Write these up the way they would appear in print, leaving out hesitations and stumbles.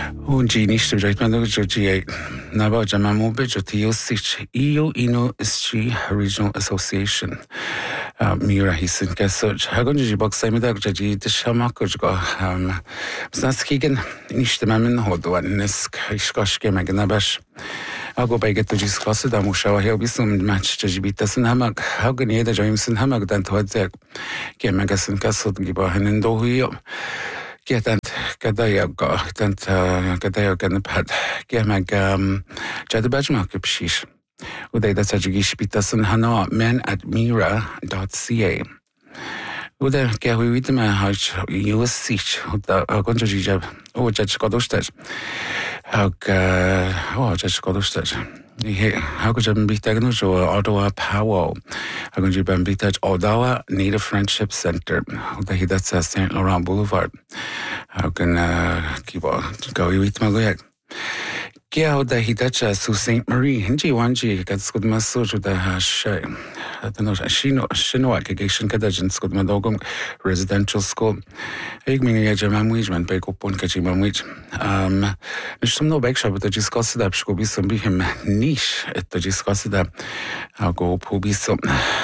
Gini stibġajt ma ġuġi naba ġemma mubi ġuti jussiċ EU Inu Istri Regional Association. Mira hisin kessuġ. Għagun ġiġi boksaj midak ġaġi dixħamak uġgo. Bżnas kigen nishtima minn hodu għan nisk ixkox kemek nabax. Għagu bajget tuġi skossu da muxa waħjaw bisum maċ ġaġi bita sinħamak. Għagun jeda ġajim sinħamak dan tuħadzek. Kemek għasin kessud giba għan indohu jom. Kietant kadajagga, kadajagga nibħad, kiemek ġad bħġma kibxix. U dajda saġigix bitasun ħana men@mira.ca. U da kieħu jwidma ħarġ jussiċ, u da konġu ġiġab, u ġaġ koduxtaġ. Ġaġ koduxtaġ. Għagu ġab mbitaġnu ġo Ottawa Powwow. Għagu ġib mbitaġ Ottawa Native Friendship Center. U da hidat sa St. Laurent Boulevard. Għagu kiba għawi witma għujak. Kja u da hidat su St. Marie. Hinġi wanġi għad skud ma suġu da xaj. Xinu għak għiexin kada ġin skud ma dogum residential school. Eg minni għagġa mamwiġ man bejk uppun kaġi mamwiġ. Nishtum no bejk xabu ta ġiskosida bxku bisum biħim nix ta ġiskosida għagu uppu bisum.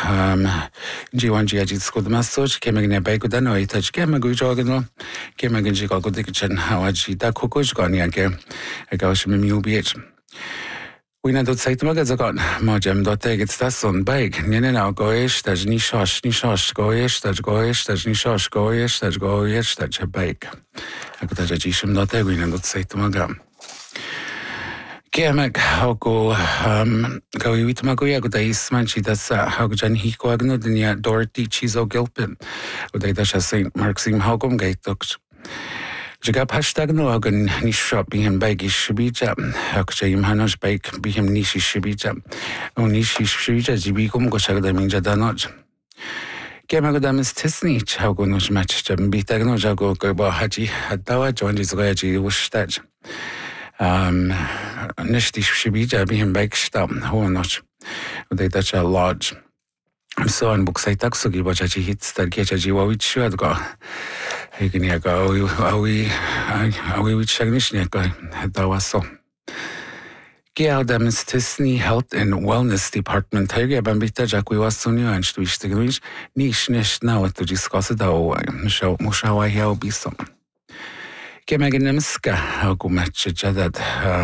Ġi għagġi skud ma suġ kemek ne bejku da no jitaġ kemek uġogħnu kemek għagġi għagu dikċen għagġi da kukuġ għani għagħe għagħax mimju bieċ. Wina dod sajt magad zakon, maġem dod tegit stasson, bajg, njenena għojex, taġ nixox, għojex, taġ nixox, għojex, taġ bajg. Għaku taġ ġiċim dod teg, wina dod sajt magad. Kiemek għaku għawit magoja għu da jisman ċidasa għaku ġan hiku għagnu dinja Dorothy Chizo Gilpin. U da jdaxa St. Marksim għakum għajtukx. Ġigab hashtagnu għagun nixxab biħem bajg ix-xibija, għak ġajim ħanoġ bajg biħem nix ix-xibija, u nix ix-xibija ġibikum għoċ għagda minn ġadanoġ. Kiem għagda mistisni ċħagun uġ maċ ġab mbitagnu ġagu għarba ħagġi għaddawa ġoħanġi zgħaġi uċtaġ. Nix ix-xibija biħem bajg xtam, hu noċ, u dejdaċa lodge. So għan buksaj taksu giba ġaġi hit stargieċa ġiwa witxu għadga. Għigni għaga għawi witxagnixni għaga għaddawa so. Għia għadda mistisni Health and Wellness Department għagħa bambita ġakwi wassunju għanċtu ixtignix nix nawat tuġi skosi da għuwa mux għawaj għaw bisom. Għia għinna miska għagu meċ ġadad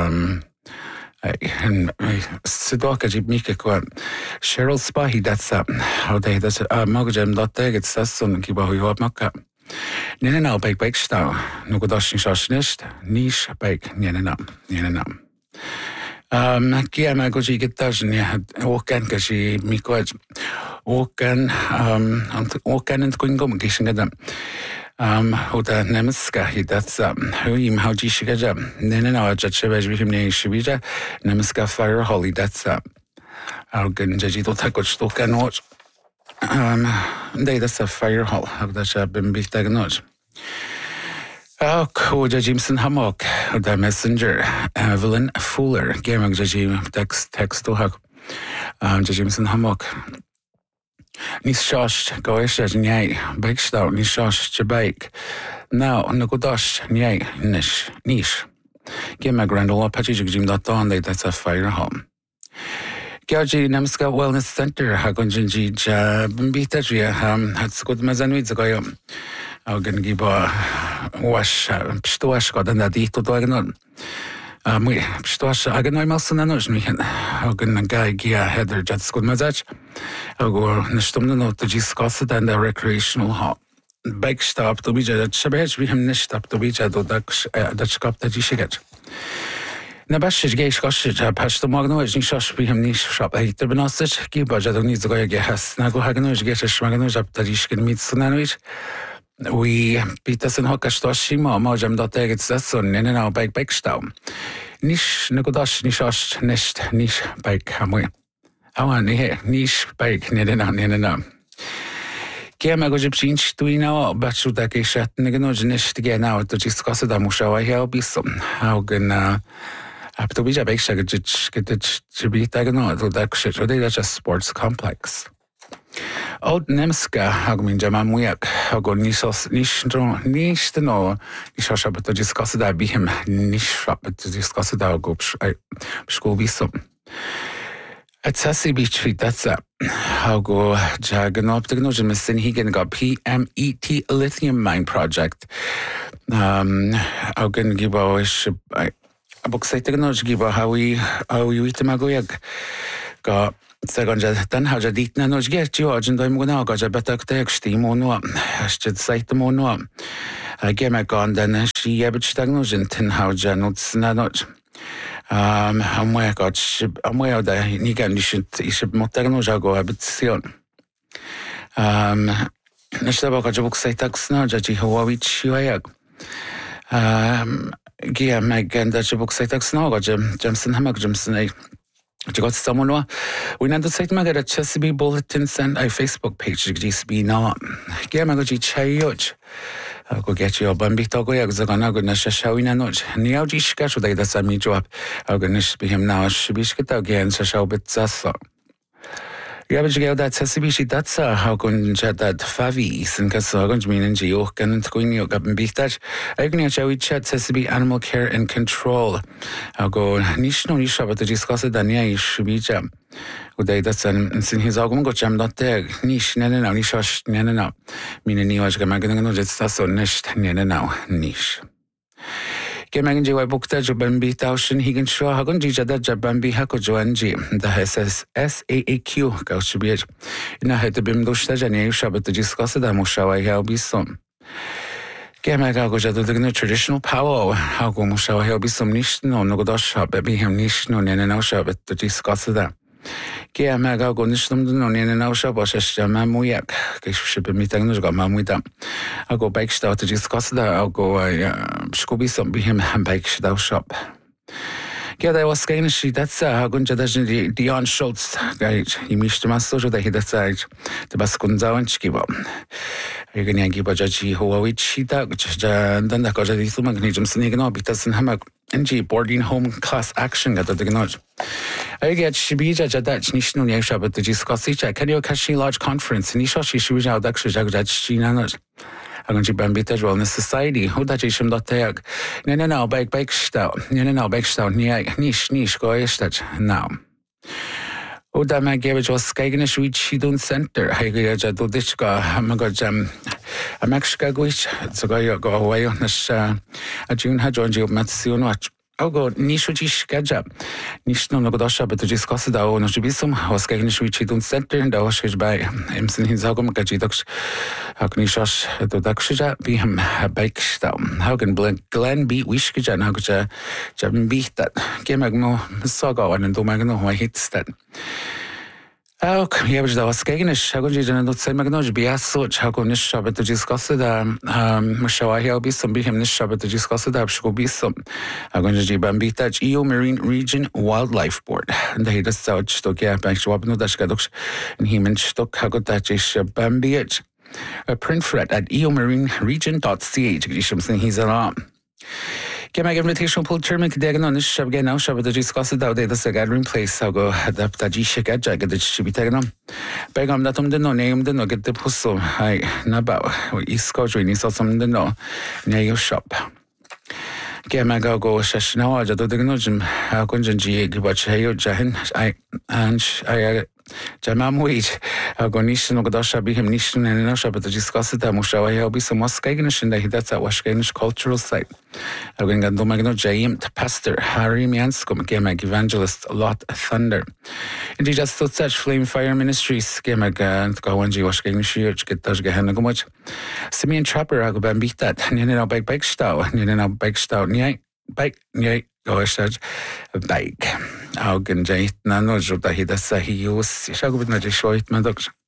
Sidoka ġib mika kwa Cheryl Spahi datsa għaw da hidat magġem dotta għed sassun kiba hu juħab makka. Njenena u bajk xtaw, nugu dox nixox nisht, nix bajk njenena. Kija ma għuġi gittaġ uħkan kaġi mikwaġ, uħkan intkun għum għixin għadam. U da nemiska hidatsa, u jimħawġi xigaġa, njenena għadġa ċebaġ biħim nej xibija, nemiska firehall hidatsa. Għaw għin ġaġidu takoċ tuħkan uħġ. Dejda sa firehall, għagda xa bimbih tagnoġ. U ġaġim sinħamok, u da messenger, Evelyn Fuller, għemak ġaġim text uħak, ġaġim sinħamok. Nis xox, għoex ġaġnjaj, bajk xtaw, nis xox ġabajk. Now, nukudox, njaj, nix. Għemak għrandola paċi ġaġim datta dejda sa firehall. Għaġi Nemska Wellness Center ħakun ġinġi ġa ġija ħad skud mażanwid zgħajom. Għagħin giba pishtu għax għadan da diħtu dwagnon. Pishtu għax għagħin għaj malsuna noġ miħen. Għagħin għaj għija ħedr ġad skud mażaċ. Għagħu nishtumnu not ġi skosid għanda recreational hall. Bajk xtab tu biġa ġad xabeħ biħem nishtab tu biġa daċkab ta ġi xigaġ. Nabax ġgħiex koċ ġabħax tu magnu ġni xox biħem nix xab ħajtir b'nossiċ, kiba ġadu nid zgħaj għiħas. Nagu ħagnu ġgħiex xmagnu ġab taġiġ kien mit sunanwiċ. U bita sinħokka xtoċi ma ġam dotta għed sassun, nina u bajk xtaw. Nix nikudax nixox nix bajk ħamwi. Għawan, nix bajk nina. Kiem għu ġibxin xtuina u bħaxu da kħiexat nignu ġnix tgħena u tuġi skosi da muxa għajja u bisum. Għawgħin Abtu biġa bejxa għidġ ġibita għnu, għadu dak xieċ, u dejda ġa sports complex. Old Nemska, Hagmin Jamamuyak, Hago Nisos, Nishtro, Nishtano, Nishasha, but to discuss it, I be him, Nishra, but to discuss it, I'll go school be some. At Sassy Beach Feet, that's that. Hago Jaganop Technology, Missin Higan got PMET Lithium Mine Project. I'll give a book say technology give how we eat Magoyag. Got Segonja, then how did eat no get you, and I'm going to go to better text, Mono, I should say the Mono. I gave my gun, then she ever stagnogen, tin how Janut's not. I'm where I got ship, I'm where the Nigan, you should Motagno go a bit soon. Nishtabaka book say tax now, Jaji Hawawich, Gia Megan, that book say tax now, Jamson Hammock, Jamson. You got someone we need to say to a Chesapeake bulletins and a Facebook page. GSB now. Gamagoji Chayoj. I'll go get you a Bambito Goyagzaganagonash Shawina Notch. Niaji Sketch, they that's a me job. I'll go be him now. Shibishkita again, Shashawbit Gabage that Chesapeake, that's how can chat that Favis and Casagon, meaning Geok and Twinio Gabin Beach. I can actually chat Chesapeake Animal Care and Control. I'll go Nishno Nisha, but to discuss it, Dania Shubija. Uday that's an sin his Algongo jam not there. Nish, Nana, Nishash, Nana, meaning Niwash Gamagano, just so nished, Nana, Nish. Gemang J. Bookta Jabambi Taushin, Higan Shaw, Hagun Jada Jabambi Hako Joanji, the SAAQ, Gauchibit. In a head to Bim Dostajani, Shabbat to discuss it, Mushawa Helbison. Gemago Jadu, the traditional power, Hago Mushawa Helbison Nish, no Nogodosh, baby him Nish, no Nana Shabbat to discuss that. Gemago Nishlam, no Nana Shabbat, Mamuyak, Kiship meeting, got Mamuida. I'll go bake start to discuss that. I'll go, Scooby some be him and bake shop. Yeah, there was kind of she that's how good judge Dion Schultz, guy, he missed my social that he decided the Baskunza and Chikiba. You're going to give a judge who which she dug, then the Kajadi Magnesium Sinigan, because in Hammock NG boarding home class action at the Gnoj. I get Shibija Jadach Nishno Yasha, but the discuss each. Can you catch large conference? Nisha Shibuja actually Jagaj I'm going to Bambita Wellness Society. Who that is him that tag? No, bake stout. No, bake stout. Nish, go that now. Oh, that my garbage was Skaganish, which she don't center. I get a dodishka, Hamagajam, a Maxkagwish, so go away on the June had joined you, Matsuno. I'll go Nishuji Skajab. Nishno Nogodosha, but to discuss it, I want to be some was Skaganish, which she don't center, and I was by Emson Hinzagum Gajidox. How can you shush the Daksha be him a bike down? How can Glen be Wishkaja Nagaja Jabin beat that? Gamagno Saga and do Magno, who hits that. Oh, yeah, but that was Skaganish. How could you not say Magnoj be as such? How could Nisha but to discuss it? Mushawa will be some be him Nisha but to discuss it. I should be some. I'm going to Bambita EU Marine Region Wildlife Board. And they just said, Stock, yeah, back to Wabno Dashkadox and he mentioned Stock Hagotachish Bambiage. A print threat at eumarineregion.ch. He's alarm. Can I give invitation pull Chairman Dagan on this shop again now? Shop the discuss it out there. That's a gathering place. I'll go adapt that G shake at Jagged that should be taken on. Begum that the no name the no get the puzzle. I Nabao East Coast when you saw some the no near your shop. Can I go Shashna? I do the Gnojim. How can you give what you Jahin? I Jamam wait. I'll go Nishan Godasha be him Nishan and Nosha, but to discuss it, Mushawa will be some Waskaganish and that's at Washganish cultural site. I'm going to do Magno Jaim, Pastor Harry Mianskum, Gamag Evangelist Lot Thunder. And he just thought such Flame Fire Ministries, Gamag and Gawanji Washganish, get those Gahanagumach. Simeon Trapper, I'll go beat that, Nina bike stow, Nina bike stow, bike, go such a bike. How can Jay Nano Jota he does say he used Shagubna Shoit Maddox?